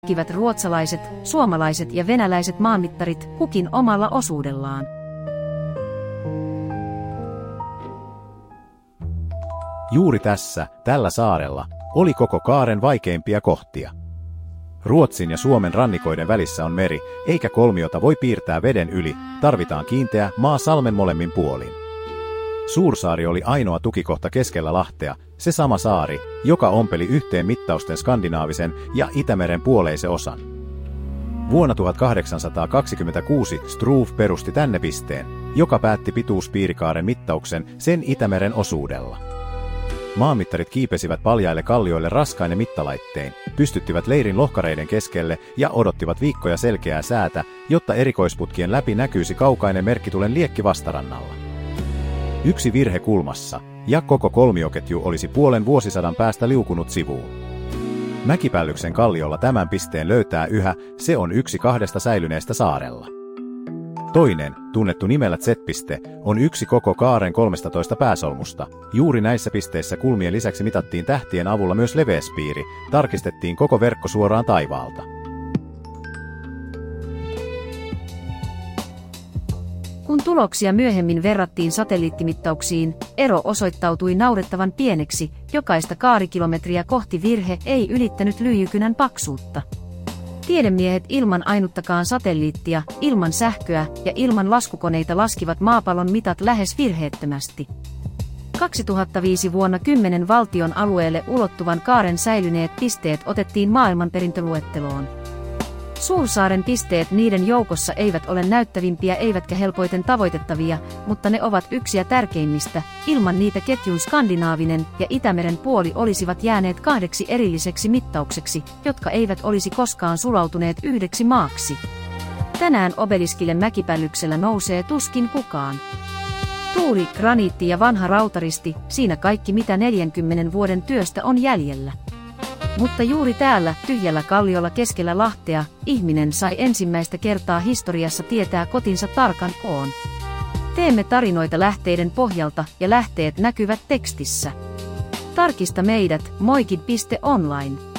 Kivät ruotsalaiset, suomalaiset ja venäläiset maanmittarit kukin omalla osuudellaan. Juuri tällä saarella, oli koko kaaren vaikeimpia kohtia. Ruotsin ja Suomen rannikoiden välissä on meri, eikä kolmiota voi piirtää veden yli, tarvitaan kiinteä maa salmen molemmin puolin. Suursaari oli ainoa tukikohta keskellä Lahtea, se sama saari, joka ompeli yhteen mittausten skandinaavisen ja Itämeren puoleisen osan. Vuonna 1826 Struve perusti tänne pisteen, joka päätti pituuspiirikaaren mittauksen sen Itämeren osuudella. Maanmittarit kiipesivät paljaille kallioille raskaine mittalaittein, pystyttivät leirin lohkareiden keskelle ja odottivat viikkoja selkeää säätä, jotta erikoisputkien läpi näkyisi kaukainen merkkitulen liekki vastarannalla. Yksi virhe kulmassa, ja koko kolmioketju olisi puolen vuosisadan päästä liukunut sivuun. Mäkipällyksen kalliolla tämän pisteen löytää yhä, se on yksi 2 säilyneestä saarella. Toinen, tunnettu nimellä Z-piste, on yksi koko kaaren 13 pääsolmusta. Juuri näissä pisteissä kulmien lisäksi mitattiin tähtien avulla myös leveyspiiri, tarkistettiin koko verkko suoraan taivaalta. Kun tuloksia myöhemmin verrattiin satelliittimittauksiin, ero osoittautui naurettavan pieneksi, jokaista kaarikilometriä kohti virhe ei ylittänyt lyijykynän paksuutta. Tiedemiehet ilman ainuttakaan satelliittia, ilman sähköä ja ilman laskukoneita laskivat maapallon mitat lähes virheettömästi. 2005 vuonna 10 valtion alueelle ulottuvan kaaren säilyneet pisteet otettiin maailmanperintöluetteloon. Suursaaren pisteet niiden joukossa eivät ole näyttävimpiä eivätkä helpoiten tavoitettavia, mutta ne ovat yksiä tärkeimmistä. Ilman niitä ketjun skandinaavinen ja Itämeren puoli olisivat jääneet 2 erilliseksi mittaukseksi, jotka eivät olisi koskaan sulautuneet yhdeksi maaksi. Tänään obeliskille mäkipällyksellä nousee tuskin kukaan. Tuuli, graniitti ja vanha rautaristi, siinä kaikki mitä 40 vuoden työstä on jäljellä. Mutta juuri täällä, tyhjällä kalliolla keskellä Lahtea, ihminen sai ensimmäistä kertaa historiassa tietää kotinsa tarkan koon. Teemme tarinoita lähteiden pohjalta ja lähteet näkyvät tekstissä. Tarkista meidät, moikid.online.